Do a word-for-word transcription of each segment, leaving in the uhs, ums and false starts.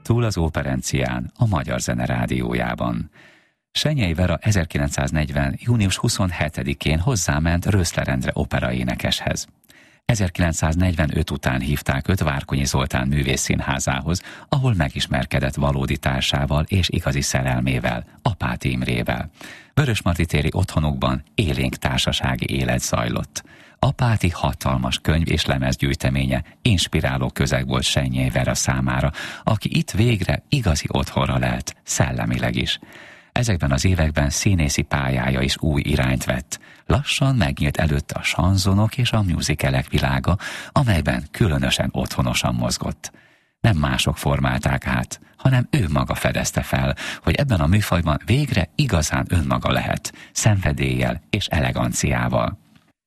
Túl az Óperencián, a Magyar Zene Rádiójában. Senyei Vera ezerkilencszáznegyven. június huszonhetedikén hozzáment Röszler Endre operaénekeshez. ezerkilencszáznegyvenöt után hívták őt Várkonyi Zoltán Művészszínházához, ahol megismerkedett valódi társával és igazi szerelmével, Apáti Imrével. Vörösmarty-téri otthonukban élénk társasági élet zajlott. Apáti hatalmas könyv és lemezgyűjteménye inspiráló közeg volt Senyei Vera számára, aki itt végre igazi otthonra lelt, szellemileg is. Ezekben az években színészi pályája is új irányt vett. Lassan megnyílt előtte a sanzonok és a musicalek világa, amelyben különösen otthonosan mozgott. Nem mások formálták át, hanem ő maga fedezte fel, hogy ebben a műfajban végre igazán önmaga lehet, szenvedéllyel és eleganciával.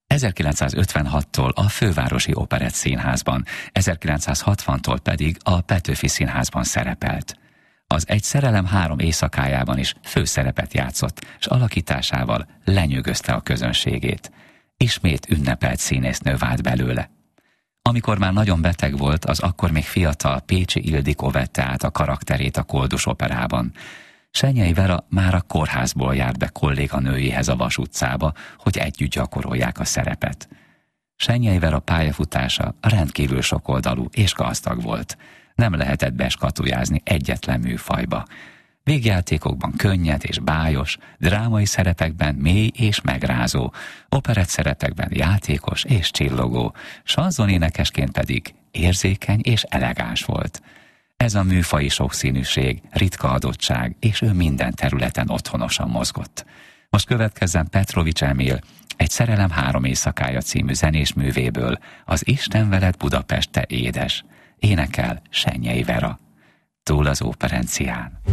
ezerkilencszázötvenhattól a Fővárosi Operett Színházban, ezerkilencszázhatvantól pedig a Petőfi Színházban szerepelt. Az Egy szerelem három éjszakájában is főszerepet játszott, s alakításával lenyűgözte a közönségét. Ismét ünnepelt színésznő vált belőle. Amikor már nagyon beteg volt, az akkor még fiatal Pécsi Ildikó vette át a karakterét a Koldus Operában. Senyei Vera már a kórházból járt be kolléganőjéhez a Vas utcába, hogy együtt gyakorolják a szerepet. Senyei Vera pályafutása rendkívül sokoldalú és gazdag volt. Nem lehetett beskatujázni egyetlen műfajba. Végjátékokban könnyed és bájos, drámai szerepekben mély és megrázó, operett szerepekben játékos és csillogó, sanzonénekesként pedig érzékeny és elegáns volt. Ez a műfaji sokszínűség, ritka adottság, és ő minden területen otthonosan mozgott. Most következzen Petrovics Emil, Egy szerelem három éjszakája című zenés művéből, az Isten veled Budapest te édes. Énekel Senyei Vera. Túl az Óperencián.